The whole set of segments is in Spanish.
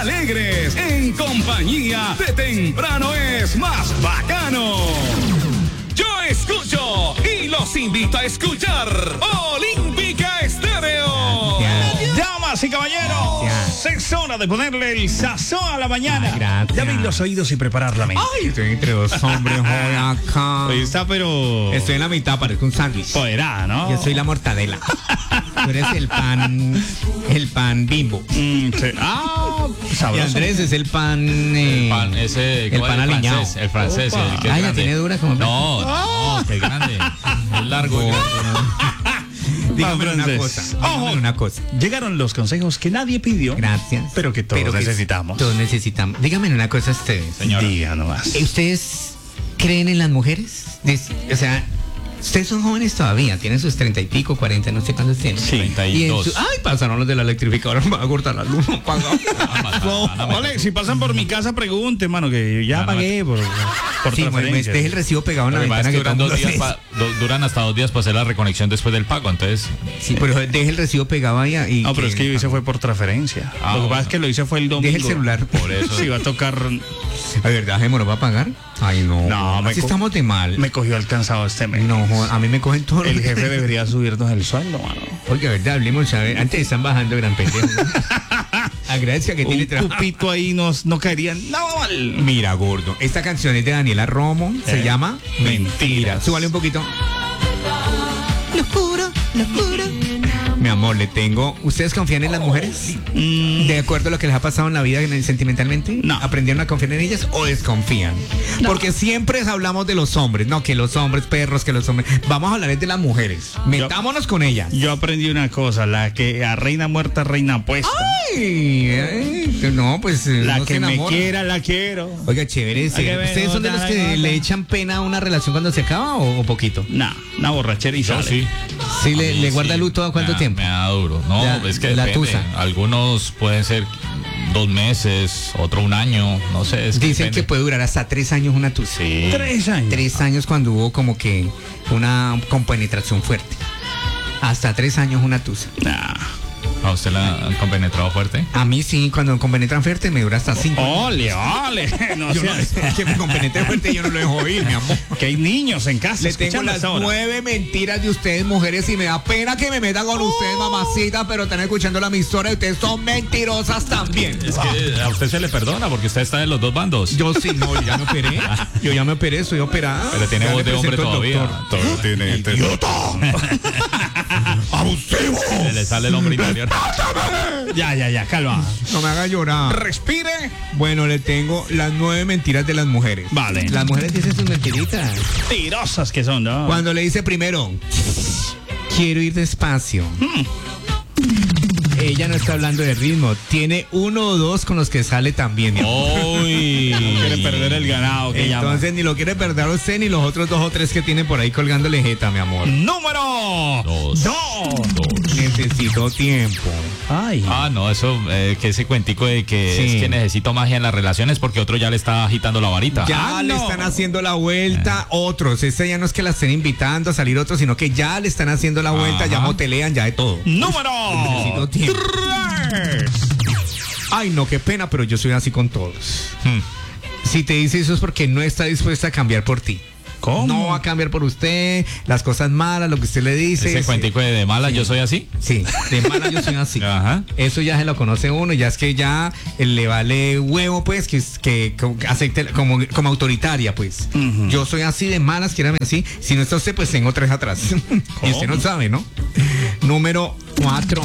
alegres, en compañía de Temprano es más bacano. Yo escucho y los invito a escuchar Olímpica Estéreo. Damas y caballeros, es hora de ponerle el sazón a la mañana. Gracias. Ya abrir los oídos y preparar la mente. Ay, estoy entre dos hombres hoy acá. Ahí está, pero... Estoy en la mitad, parezco un sándwich. Poderá, ¿no? Yo soy la mortadela. Tú eres el pan Bimbo. Sí. Y Sabroso. Andrés es el pan... El pan, ese, el pan aliñado. El francés, el que es Ah, ya grande. tiene dura como... No, que es grande. Es largo y grande. Dígame una Francés. cosa. Ojo. Dígame una cosa. Llegaron los consejos que nadie pidió. Gracias. Pero que todos que necesitamos. Todos necesitamos. Dígame una cosa ustedes. Señora. Diga nomás. ¿Ustedes creen en las mujeres? O sea, ustedes son jóvenes todavía, tienen sus 30 y pico, 40, no sé cuántos tienen. Sí. 32. Ay, pasaron los de la electrificadora, me va a cortar la luz. Vale, si pasan por mi casa, pregunte, mano, que ya pagué por Sí, transferencia. deje el recibo pegado en la Lo que pasa ventana es que que todo el mundo hace. duran hasta 2 días para hacer la reconexión después del pago, entonces... Sí, pero deje el recibo pegado ahí. Y No, pero es que yo hice fue por transferencia. Ah, Lo que pasa bueno. es que lo hice fue el domingo. Deje el celular. Por eso. Sí, va a tocar. ¿La verdad, Gemo, no va a pagar? Ay, no. No, así estamos de mal. Me cogió alcanzado este mes. No, a mí me cogen todos El los jefe debería subirnos el sueldo, mano. Oiga, verdad, hablemos, a ver. Antes están bajando gran pendejo. Agradezca que tiene Un trabajo. cupito ahí no caería nada mal. Mira, gordo, esta canción es de Daniela Romo, se llama Mentiras. Súbale un poquito. Lo juro, lo juro. Mi amor, le tengo. ¿Ustedes confían en las mujeres? ¿De acuerdo a lo que les ha pasado en la vida sentimentalmente? No. ¿Aprendieron a confiar en ellas o desconfían? Porque siempre hablamos de los hombres, no, que los hombres perros, que los hombres. Vamos a hablar de las mujeres. Metámonos con ellas. Yo aprendí una cosa, la que a reina muerta, reina puesta. No, pues. La no que se me enamora. quiera, la quiero. Oiga, chévere. Hay que ver, ¿Ustedes son de los que le echan pena a una relación cuando se acaba o poquito? Nah, una borrachera y Yo sale. sí. Sí, A le mí guarda sí. luto a cuánto Me da- tiempo. Me da duro. No, La- es que la depende. tusa. Algunos pueden ser 2 meses, otro 1 año, no sé. Es Dicen depende. que puede durar hasta 3 años una tusa. Sí. 3 años. 3 años cuando hubo como que una compenetración fuerte. Hasta 3 años una tusa. Nah. ¿A usted la han compenetrado fuerte? A mí sí, cuando compenetran fuerte me dura hasta 5. Ole, ole. No Yo no, seas- es que me compenetre fuerte yo no lo dejo ir, mi amor. Que hay niños en casa. Le tengo escuchando las hasta ahora. 9 mentiras de ustedes, mujeres, y me da pena que me metan con ustedes, mamacita, pero están escuchando la emisora y ustedes son mentirosas también. Es que a usted se le perdona porque usted está en los 2 bandos. Yo sí, no, yo ya me operé. Yo ya me operé, soy operada. Pero tiene Ya voz le de hombre presento al todavía. doctor. Todavía tiene. ¡Abusivo! Le sale el hombre interior. Ya, calma. No me haga llorar. Respire. Bueno, le tengo las 9 mentiras de las mujeres. Vale. Las mujeres dicen sus mentiritas. Tirosas que son, ¿no? Cuando le dice primero, quiero ir despacio. Ella no está hablando de ritmo. Tiene 1 o 2 con los que sale también. mi amor. Uy. Quiere perder el ganado que llama. Entonces ni lo quiere perder usted ni los otros 2 o 3 que tiene por ahí colgándole jeta, mi amor. Número 2. 2. Necesito tiempo. Ay. Ah, no, eso, que ese cuentico de que Sí. es que necesito magia en las relaciones porque otro ya le está agitando la varita. Ya le no. están haciendo la vuelta otros. Esta ya no es que la estén invitando a salir otros, sino que ya le están haciendo la vuelta, ya Ajá. motelean, ya de todo. Número Necesito tiempo. 3. Ay, no, qué pena, pero yo soy así con todos. Si te dice eso es porque no está dispuesta a cambiar por ti. ¿Cómo? No va a cambiar por usted, las cosas malas, lo que usted le dice. Ese cuentico de mala, yo soy así. Sí, de mala yo soy así. Ajá. Eso ya se lo conoce uno, ya es que ya le vale huevo, pues, que acepte como autoritaria, pues. Yo soy así de malas, quiérame así. Si no está usted, pues tengo 3 atrás. Y usted no sabe, ¿no? Número 4.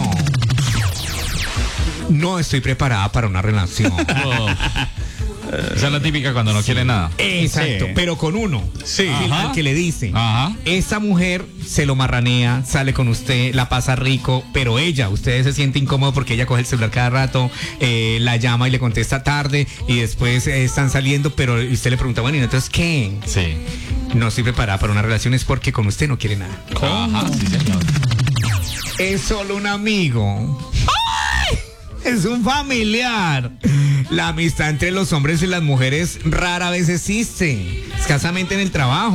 No estoy preparada para una relación. Oh. Esa es la típica cuando no quiere nada. Exacto, Sí. pero con uno. Sí. Al que le dice. Ajá. Esa mujer se lo marranea, sale con usted, la pasa rico, pero ella, usted se siente incómodo porque ella coge el celular cada rato, la llama y le contesta tarde y después están saliendo, pero usted le pregunta, bueno, ¿y entonces qué? Sí. No estoy preparada para una relación, es porque con usted no quiere nada. Ajá, sí, señor. Es solo un amigo. ¡Ay! Es un familiar. La amistad entre los hombres y las mujeres rara vez existe, escasamente en el trabajo.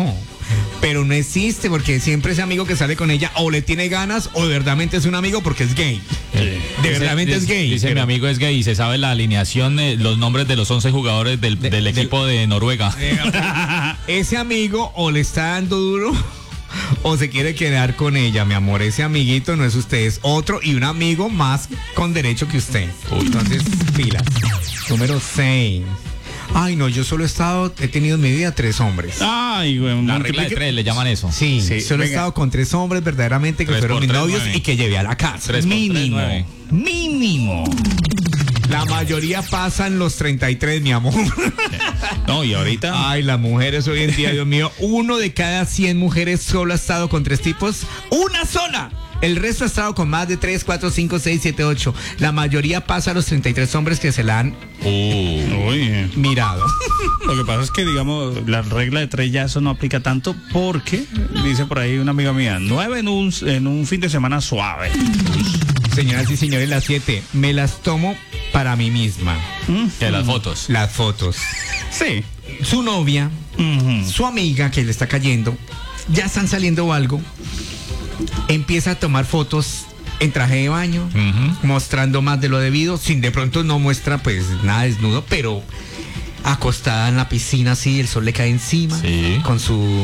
pero no existe porque siempre ese amigo que sale con ella o le tiene ganas o verdaderamente es un amigo porque es gay. De verdaderamente es gay. Dice mi amigo es gay y se sabe la alineación, los nombres de los 11 jugadores del equipo de Noruega. Ese amigo o le está dando duro o se quiere quedar con ella, mi amor. Ese amiguito no es usted, es otro y un amigo más con derecho que usted. Entonces, pilas. Número 6. Ay, no, yo solo he tenido en mi vida 3 hombres. Ay, güey. La regla de 3 le llaman eso. Sí, solo he estado con 3 hombres verdaderamente que 3 fueron por mis 3, novios 9. y que llevé a la casa. 3 por 3, Mínimo. 9. Mínimo. La mayoría pasan los 33, mi amor. No, y ahorita. Ay, las mujeres hoy en día, Dios mío, 1 de cada 100 mujeres solo ha estado con 3 tipos. ¡Una sola! El resto ha estado con más de 3, 4, 5, 6, 7, 8. La mayoría pasa a los 33 hombres que se la han Uy. mirado. Lo que pasa es que, digamos, la regla de 3 ya eso no aplica tanto porque, dice por ahí una amiga mía, 9 en un fin de semana suave. Señoras y señores, las 7. Me las tomo para mí misma. Que las fotos. Las fotos. Sí. Su novia, su amiga que le está cayendo, ya están saliendo o algo, empieza a tomar fotos en traje de baño, mostrando más de lo debido, sin de pronto no muestra pues nada desnudo, pero acostada en la piscina así, el sol le cae encima, Sí. con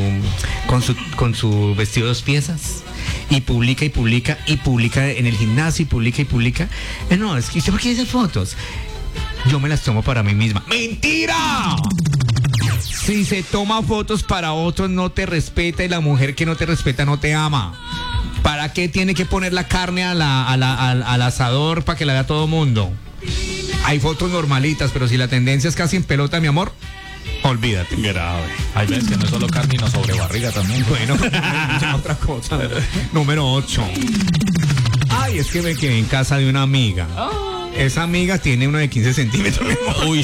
su vestido de 2 piezas. Y publica en el gimnasio y publica. No, es que ¿por qué esas fotos? Yo me las tomo para mí misma. ¡Mentira! Si se toma fotos para otros no te respeta y la mujer que no te respeta no te ama. ¿Para qué tiene que poner la carne al asador para que la vea todo mundo? Hay fotos normalitas, pero si la tendencia es casi en pelota, mi amor, olvídate. Grave. Hay veces que no es solo carne, sino sobre barriga también. Bueno, otra cosa. Número 8. Ay, es que me quedé en casa de una amiga. Esa amiga tiene uno de 15 centímetros. Uy,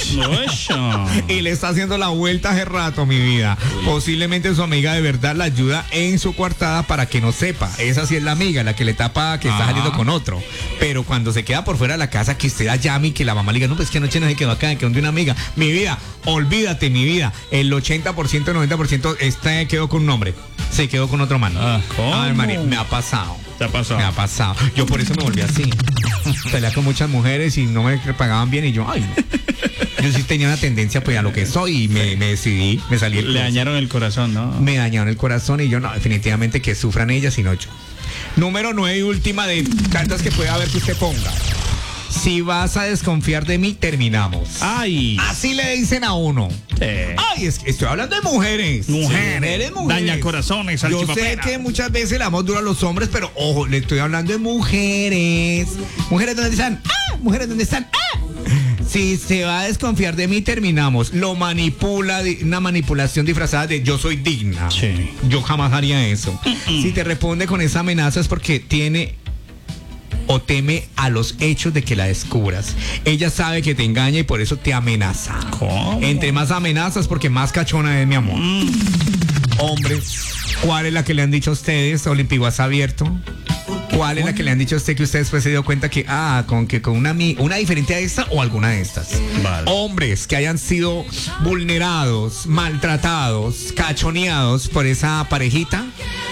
Y le está haciendo la vuelta hace rato, mi vida. Posiblemente su amiga de verdad la ayuda en su coartada para que no sepa. Esa sí es la amiga, la que le tapa que está saliendo con otro. Pero cuando se queda por fuera de la casa, que usted la llame y que la mamá le diga, no, pues que anoche no se quedó acá, que donde una amiga. Mi vida, olvídate, mi vida. El 80%, 90% quedó con un hombre. Se quedó con otro man. ¿cómo? Ay, Mari, me ha pasado. ¿Te ha pasado? Me ha pasado. Yo por eso me volví así. Salía con muchas mujeres y no me pagaban bien y yo, ay, no. Yo sí tenía una tendencia pues a lo que soy y me decidí, me salí. Le dañaron el corazón, ¿no? Me dañaron el corazón y yo no, definitivamente que sufran ellas y no yo. Número 9 y última de tantas que puede haber que usted ponga. Si vas a desconfiar de mí, terminamos. Ay. Así le dicen a uno. Ay, es que estoy hablando de mujeres. Mujeres. Daña corazones, Yo sé salchipapera. que muchas veces le damos duro a los hombres, pero ojo, le estoy hablando de mujeres. Mujeres, ¿dónde están? ¡Ah! Mujeres, ¿dónde están? ¡Ah! Si se va a desconfiar de mí, terminamos. Lo manipula, una manipulación disfrazada de yo soy digna. Sí. Yo jamás haría eso. Si te responde con esa amenaza es porque tiene o teme a los hechos de que la descubras. Ella sabe que te engaña y por eso te amenaza. ¿Cómo? Entre más amenazas, porque más cachona es, mi amor. Hombres, ¿cuál es la que le han dicho a ustedes? Olimpiguas abierto. ¿Cuál es la que le han dicho a usted que usted después se dio cuenta que, con una diferente a esta o alguna de estas? Vale. Hombres que hayan sido vulnerados, maltratados, cachoneados por esa parejita.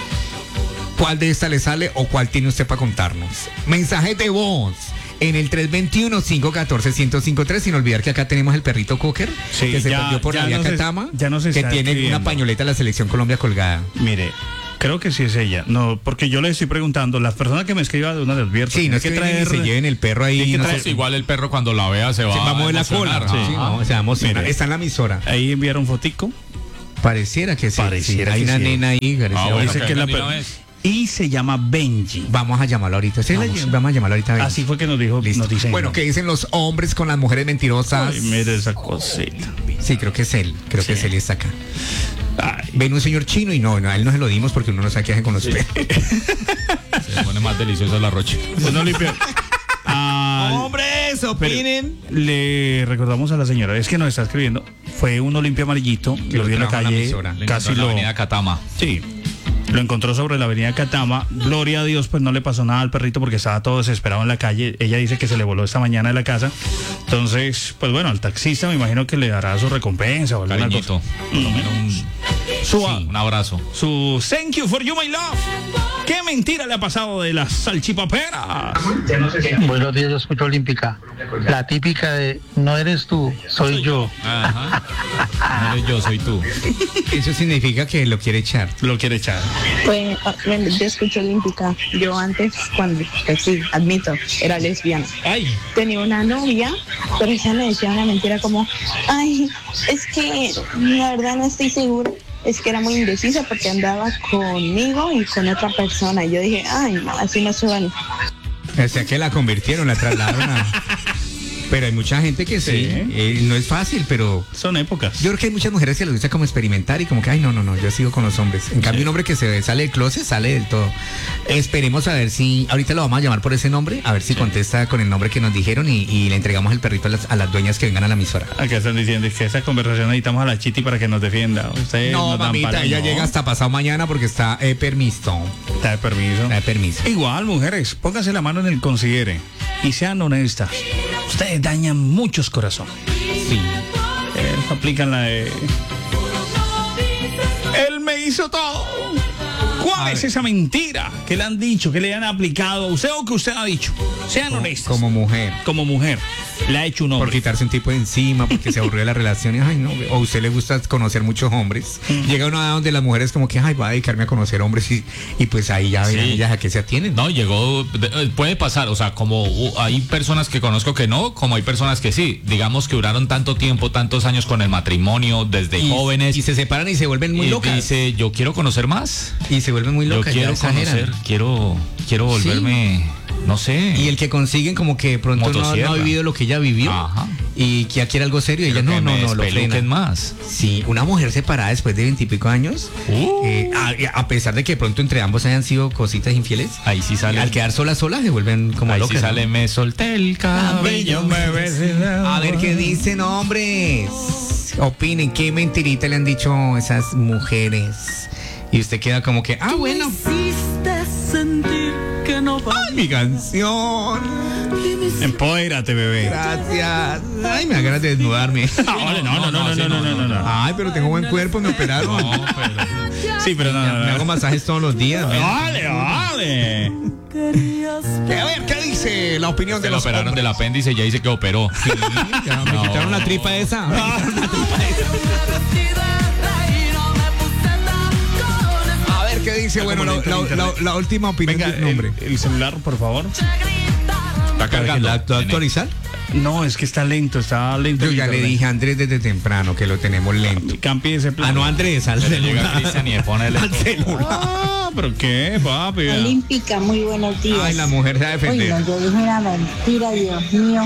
¿Cuál de esta le sale o cuál tiene usted para contarnos? Mensaje de voz en el 321-514-1053, sin olvidar que acá tenemos el perrito Cocker, Sí, que se ya- perdió por ya la vía no se- Catama, ya no se que está tiene escribiendo. una pañoleta de la Selección Colombia colgada. Mire, creo que sí es ella. No, porque yo le estoy preguntando, las personas que me escriban de una de advierto. Sí, no es tiene que traer, se lleven el perro ahí. tiene que no traer- sé, Igual el perro cuando la vea se va, se va a mover la cola. emocionar. Sí, Ajá. no, se va a emocionar. Mire. Está en la emisora. Ahí enviaron fotico. Pareciera que sí. Pareciera Hay que una sí. nena ahí. pareciera. bueno, Dice que que la venga de una per- vez. y se llama Benji. Vamos a llamarlo ahorita. Sí, vamos a llamarlo ahorita. Benji. Así fue que nos dijo. Listo. Nos dicen. Bueno, ¿qué dicen los hombres con las mujeres mentirosas? Ay, mire esa cosita. Sí, creo que es él. Creo que Sí. es él y está acá. Ay, Ven un señor chino y no, a él no se lo dimos porque uno no sabe qué hace con los perros. Se pone más delicioso la roche. pues no limpia. ¡Hombres, opinen! Le recordamos a la señora, es que nos está escribiendo. Fue un Olimpia amarillito, Que lo vio en la trajo a la calle. emisora. Casi en la lo. avenida Catama. Sí. Lo encontró sobre la avenida Catama. Gloria a Dios, pues no le pasó nada al perrito porque estaba todo desesperado en la calle. Ella dice que se le voló esta mañana de la casa. Entonces, pues bueno, al taxista me imagino que le dará su recompensa o alguna Cariñito. cosa. Por lo menos Su, Sí, un abrazo. su Thank You for You, My Love. ¿Qué mentira le ha pasado de las salchipaperas? Buenos días, yo escucho Olímpica. La típica de no eres tú, soy yo. Ajá. No eres yo, soy tú. Eso significa que lo quiere echar. Lo quiere echar. Pues bueno, yo escucho Olímpica. Yo antes, cuando, pues sí, admito, era lesbiana. Ay, Tenía una novia, pero ella me decía una mentira como, ay, es que la verdad no estoy segura. Es que era muy indecisa porque andaba conmigo y con otra persona. Y yo dije, ay, no, así no se vale. O sea que la convirtieron, la trasladaron a... Pero hay mucha gente que sí, no es fácil, pero... son épocas. Yo creo que hay muchas mujeres que les gusta como experimentar y como que, ay, no, yo sigo con los hombres. En cambio, un hombre que se sale del closet, sale del todo. Esperemos a ver si, ahorita lo vamos a llamar por ese nombre, a ver si contesta con el nombre que nos dijeron y le entregamos el perrito a las dueñas que vengan a la emisora. Acá están diciendo que esa conversación necesitamos a la Chiti para que nos defienda. Ustedes No, nos dan mamita, palo. ella No, llega hasta pasado mañana porque está permiso. Está de permiso. Está de permiso. Igual, mujeres, pónganse la mano en el considere y sean honestas. Ustedes dañan muchos corazones. Sí. Aplican la de... Él me hizo todo. ¿Cuál es esa mentira que le han dicho, que le han aplicado a usted o que usted ha dicho? Sean honestos. Como mujer. Como mujer, le ha hecho un hombre. Por quitarse un tipo de encima, porque se aburrió de las relaciones, ay no, o a usted le gusta conocer muchos hombres. Llega una edad donde las mujeres como que, ay, va a dedicarme a conocer hombres y pues ahí ya ven, ellas a qué se atienen. No, puede pasar, o sea, como hay personas que conozco que no, como hay personas que sí, digamos que duraron tanto tiempo, tantos años con el matrimonio, desde jóvenes. Y se separan y se vuelven muy y locas. dice, yo quiero conocer más. Y se vuelven muy locas. Yo quiero ya exageran. conocer, quiero volverme, no sé. Y el que consiguen como que pronto no ha Motosierra. vivido lo que ella vivió. Ajá. Y que ya quiere algo serio y ella Quiero no, que me lo despeluquen frena. más. Sí, una mujer separada después de 20 y pico años, a pesar de que pronto entre ambos hayan sido cositas infieles, Ahí sí sale. al quedar solas se vuelven como Ahí locas. sí sale, ¿no? me solté el cabello. A ver qué dicen, hombres. Opinen, qué mentirita le han dicho esas mujeres. Y usted queda como que, bueno. ¡Ay, mi canción! Empodérate, bebé. Gracias. Ay, me da ganas de desnudarme. No. Ay, pero tengo buen cuerpo, me operaron. No, pero... Sí, pero no. Me hago masajes todos los días. Vale. A ver, ¿qué dice la opinión de Se lo los operaron hombres? del apéndice y ya dice que operó. Sí, ya me quitaron la tripa esa. A ver, ¿qué dice? Bueno, la última opinión Venga, del nombre. el celular, por favor. Está cargando. ¿La actualizar? No, es que está lento. Yo ya le dije a Andrés desde temprano que lo tenemos lento. Campi ese plan. Ah, no, Andrés, al Pero llega celular. Cristian y le pone el... Al celular. Ah, pero qué, papi. Olímpica, muy buenos días. Ay, la mujer se va a Uy, defender. no, yo dije una mentira, Dios mío.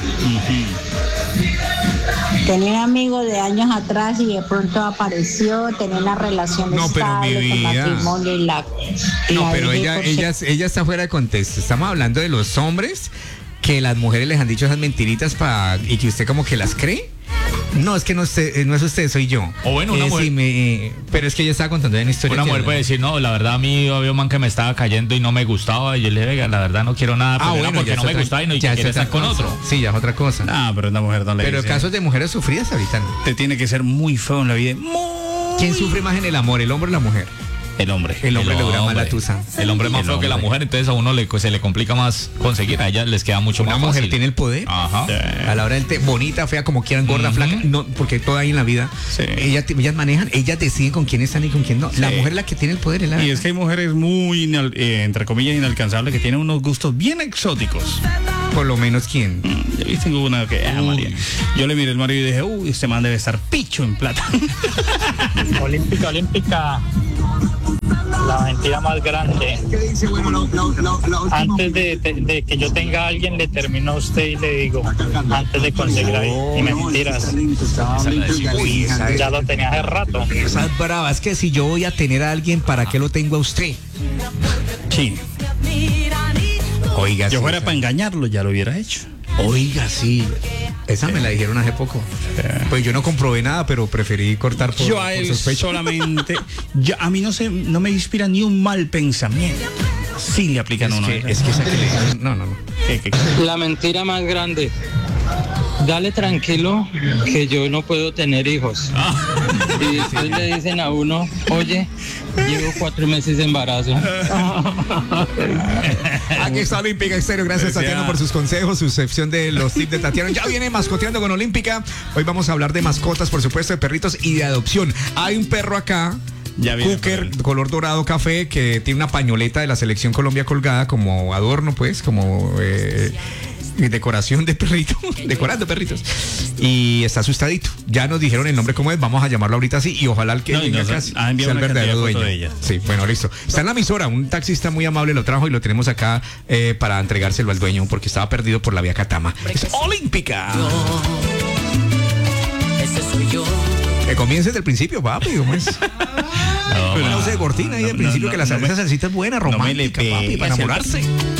Tenía un amigo de años atrás y de pronto apareció, tenía una relación No, pero mi estable, con vida. matrimonio y la No, pero dejé por ella está fuera de contexto. Estamos hablando de los hombres que las mujeres les han dicho esas mentiritas y que usted como que las cree. No, es que no es usted, soy yo. O bueno, una mujer- pero es que ella estaba contando una historia. Una que- mujer puede decir, no, la verdad a mí había un man que me estaba cayendo y no me gustaba. Y yo le dije, "Venga, la verdad no quiero nada, pero era porque ya no es me otra- gustaba y no y ya que es quiere otra estar con cosa. otro". Sí, ya es otra cosa. Ah, pero una mujer no le Pero dice. casos de mujeres sufridas ahorita no. Te tiene que ser muy feo en la vida. ¿Quién sufre más en el amor, el hombre o la mujer? El hombre. El hombre le dura más la hombre. tusa. El hombre es más El feo que la hombre. mujer, entonces a uno se le complica más conseguir. A ella les queda mucho Una más mujer fácil. tiene el poder. Ajá. A la hora del té, bonita, fea, como quieran, gorda, flaca, no, porque todo hay en la vida. Sí. Ellas manejan, ellas deciden con quién están y con quién no. La mujer es la que tiene el poder. Y es que hay mujeres muy, entre comillas, inalcanzables que tienen unos gustos bien exóticos. Por lo menos quién. Yo vi tengo una que, María. Yo le miré el marido y dije, uy, este man debe estar picho en plata. Olímpica. La mentira más grande. ¿Qué dice? Bueno, Antes de que yo tenga a alguien, le termino a usted y le digo, antes de conseguir ahí. Y mentiras. Uy, Ya lo tenía hace rato. esas bravas, que si yo voy a tener a alguien, ¿para qué lo tengo a usted? Sí. Oiga, Yo sí, fuera esa- para engañarlo, ya lo hubiera hecho. Oiga, sí. Esa me la dijeron hace poco. Pues yo no comprobé nada, pero preferí cortar por, Yo a por él sospecha. solamente, a mí no me inspira ni un mal pensamiento. Sí le aplican Es uno. que esa que le dijeron, no. ¿Qué? La mentira más grande. dale tranquilo que yo no puedo tener hijos. Y después le dicen a uno, oye, llevo 4 meses de embarazo. Aquí está Olímpica Estéreo. Gracias, Tatiana, por sus consejos, su sección de los tips de Tatiana. Ya viene Mascoteando con Olímpica. Hoy vamos a hablar de mascotas, por supuesto, de perritos y de adopción. Hay un perro acá, Cooker, color dorado café, que tiene una pañoleta de la Selección Colombia colgada como adorno, pues, como decoración de perrito, decorando perritos. Y está asustadito. Ya nos dijeron el nombre cómo es, vamos a llamarlo ahorita así y ojalá el que venga acá sea el verdadero dueño. Sí, bueno, listo. Está en la emisora, un taxista muy amable lo trajo y lo tenemos acá para entregárselo al dueño porque estaba perdido por la vía Catama. Es Olímpica. Ese soy yo. Que comience desde el principio, papi, ¿cómo es? No sé, cortina ahí del principio que la salsa es buena, romántica, papi, para enamorarse.